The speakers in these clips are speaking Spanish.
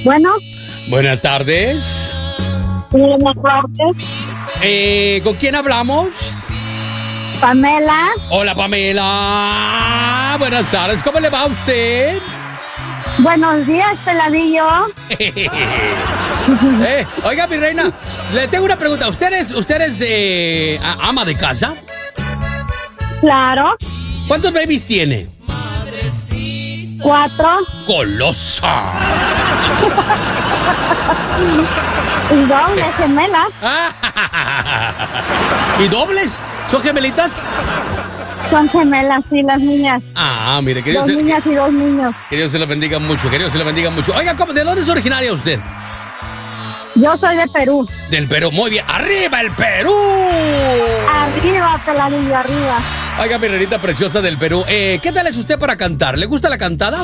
Bueno, Buenas tardes. buenas tardes. ¿Con quién hablamos? Pamela, Hola, Pamela. Buenas tardes. ¿Cómo le va a usted? buenos días, peladillo. Oiga, mi reina, le tengo una pregunta. ¿Usted es ama de casa? Claro, ¿Cuántos babies tiene? 4 ¡Golosa! y doble gemelas. ¿Y dobles? ¿Son gemelitas? Son gemelas, sí, las niñas. Mire, que Dios, Dos niñas y 2 niños. que Dios se lo bendiga mucho, que Dios se lo bendiga mucho. Oiga, ¿de dónde es originaria usted? Yo soy de Perú. Del Perú, muy bien. ¡Arriba el Perú! Arriba, peladillo, arriba. Oiga, mi reinita preciosa del Perú, ¿qué tal es usted para cantar? ¿Le gusta la cantada?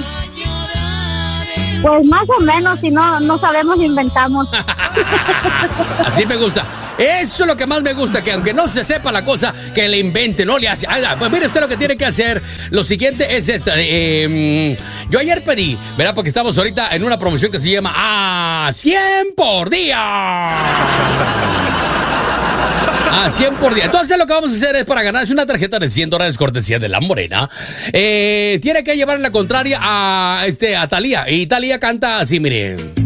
Pues más o menos, si no sabemos, inventamos. Así me gusta. Eso es lo que más me gusta, que aunque no se sepa la cosa, que le invente, no le hace. Pues mire usted lo que tiene que hacer. Lo siguiente es esta. Yo ayer pedí, ¿verdad? Porque estamos ahorita en una promoción que se llama 100 por día. 100 por día. Entonces lo que vamos a hacer es para ganarse una tarjeta de $100 cortesía de La Morena. Tiene que llevar la contraria a Thalía. Y Thalía canta así, miren.